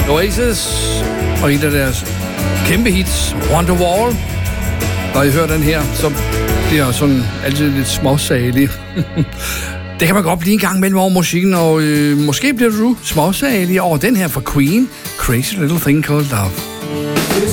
Oasis og et af deres kæmpe hits, Wonderwall. Når I hører den her, så bliver jeg sådan altid lidt småsalig. Det kan man godt blive en gang mellem over musikken, og måske bliver du småsalig over den her fra Queen, Crazy Little Thing Called Love.